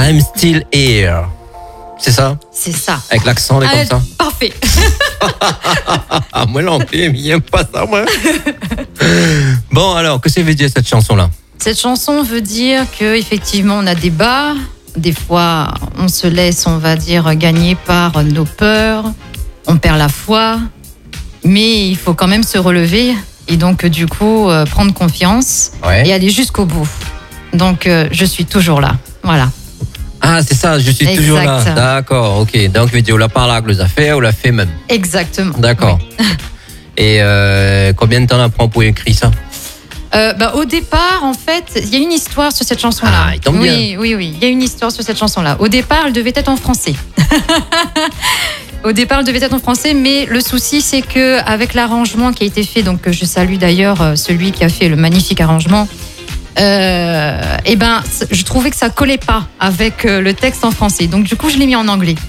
I'm still here. C'est ça? C'est ça. Avec l'accent, comme ça? Parfait. Moi, l'anglais, il n'aime pas ça, moi. Bon, alors, que ça veut dire cette chanson-là? Cette chanson veut dire qu'effectivement, on a des bas. Des fois, on se laisse, on va dire, gagner par nos peurs. On perd la foi. Mais il faut quand même se relever. Et donc, du coup, prendre confiance et aller jusqu'au bout. Donc, je suis toujours là. Voilà. Ah, c'est ça, je suis toujours là. D'accord, ok. Donc, veut dire, on l'a pas là, les affaires, on l'a fait même. Exactement. D'accord. Oui. Et combien de temps on prend pour écrire ça? Au départ, en fait, il y a une histoire sur cette chanson-là. Ah, il tombe bien. Oui, il y a une histoire sur cette chanson-là. Au départ, elle devait être en français. Au départ, elle devait être en français, mais le souci, c'est que avec l'arrangement qui a été fait, donc je salue d'ailleurs celui qui a fait le magnifique arrangement. Je trouvais que ça collait pas avec le texte en français. Donc du coup, je l'ai mis en anglais.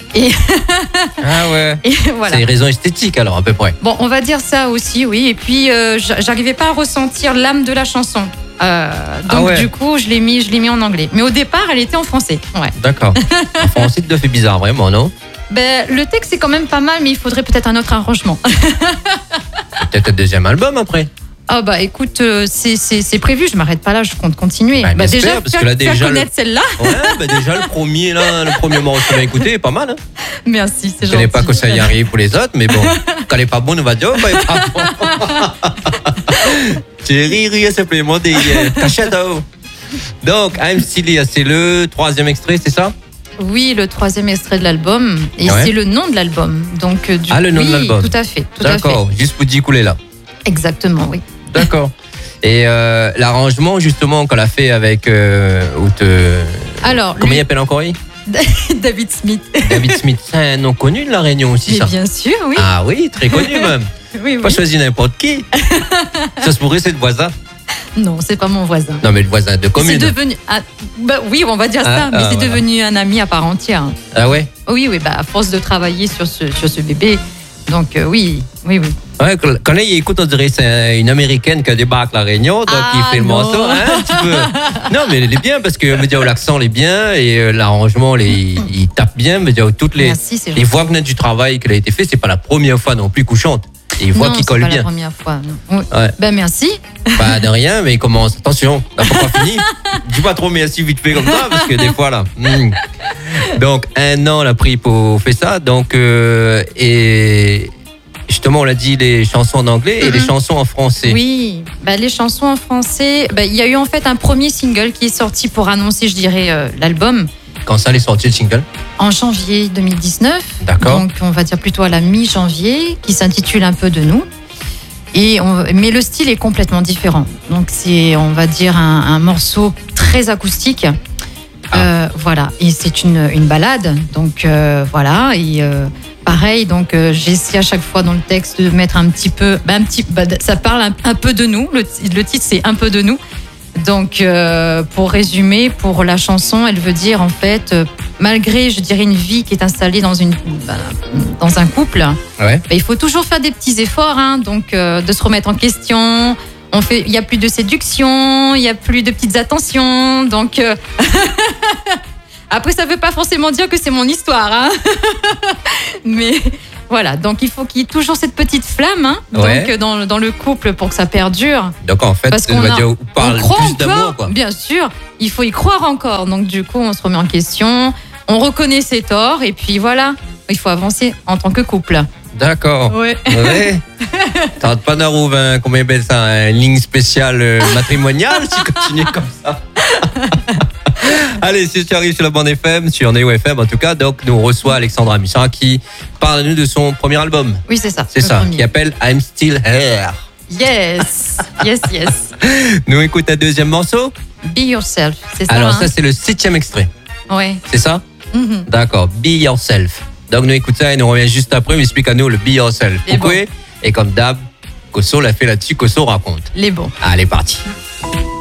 Ah ouais. Et voilà. C'est une raison esthétique alors à peu près. Bon, on va dire ça aussi, oui. Et puis, j'arrivais pas à ressentir l'âme de la chanson. Du coup, je l'ai mis en anglais. Mais au départ, elle était en français. Ouais. D'accord. En français, ça fait bizarre vraiment, non? Le texte est quand même pas mal, mais il faudrait peut-être un autre arrangement. Peut-être un deuxième album après. Ah écoute, c'est prévu, je m'arrête pas là, je compte continuer. Déjà, parce que là déjà connaître celle-là. Ouais, déjà le premier morceau qu'on a écouté est pas mal. Hein. Merci, c'est gentil. Je connais pas que ça y arrive pour les autres, mais bon, quand elle est pas bonne, on va dire, elle est pas bonne. Thierry, simplement des cachettes. Donc, I'm Still Here, c'est le 3e extrait, c'est ça? Oui, le 3e extrait de l'album, et c'est le nom de l'album. Donc, le nom de l'album. Tout à fait. D'accord, juste pour dire couler là. Exactement, oui. D'accord. Et l'arrangement, justement, qu'on a fait avec... Alors, comment il appelle encore David Smith. David Smith, c'est un nom connu de La Réunion aussi, ça? Bien sûr, oui. Ah oui, très connu même. Oui. Pas choisi n'importe qui. Ça se pourrait, c'est le voisin? Non, c'est pas mon voisin. Non, mais le voisin de commune. C'est devenu... oui, on va dire ça, mais c'est devenu un ami à part entière. Ah ouais? Oui, à force de travailler sur ce bébé. Donc, oui. Ouais, quand là, il écoute, on dirait que c'est une Américaine qui débarque La Réunion, donc il fait le morceau un petit peu. Non, mais il est bien parce que l'accent il est bien et l'arrangement il tape bien. Merci, les voix venaient du travail qui a été fait, c'est pas la première fois non plus couchante. Et les voix qui collent bien. C'est pas la première fois. Non. Ouais. Merci. De rien, mais il commence. Attention, on n'a pas fini. Dis pas trop merci vite fait comme ça parce que des fois là. Donc 1 an on a pris pour faire ça. Donc et justement, on l'a dit, les chansons en anglais et les chansons en français. Oui, les chansons en français, il y a eu en fait un premier single qui est sorti pour annoncer, je dirais, l'album. Quand ça, est sorti le single? En janvier 2019. D'accord. Donc, on va dire plutôt à la mi-janvier, qui s'intitule Un peu de nous. Mais le style est complètement différent. Donc, c'est, on va dire, un morceau très acoustique. Voilà. Et c'est une ballade. Donc, voilà. Et... pareil, donc j'essaie à chaque fois dans le texte de mettre un petit peu, ça parle un peu de nous. Le titre c'est Un peu de nous. Donc pour résumer, pour la chanson, elle veut dire en fait, malgré, je dirais, une vie qui est installée dans un couple, il faut toujours faire des petits efforts, donc de se remettre en question. Il y a plus de séduction, il y a plus de petites attentions, donc. Après, ça ne veut pas forcément dire que c'est mon histoire. Mais voilà, donc il faut qu'il y ait toujours cette petite flamme donc, dans le couple pour que ça perdure. Donc en fait, on parle plus d'amour. Bien sûr, il faut y croire encore. Donc du coup, on se remet en question, on reconnaît ses torts et puis voilà, il faut avancer en tant que couple. D'accord. Ouais. T'as pas d'arrouve, combien belle ça, une ligne spéciale matrimoniale si tu continues comme ça. Allez, si tu arrives sur la bande FM, sur Neo FM en tout cas, donc nous reçoit Alexandra Mishra qui parle à nous de son premier album. Oui, c'est ça. C'est ça, qui appelle I'm Still Here. Yes. Nous écoute un deuxième morceau. Be Yourself, c'est ça. Alors ça, c'est le 7e extrait. Ouais. C'est ça? D'accord, Be Yourself. Donc nous écoute ça et nous revient juste après, mais explique à nous le Be Yourself. Pourquoi? Et comme d'hab, Kosso l'a fait là-dessus, Kosso raconte. Les bons. Allez, parti.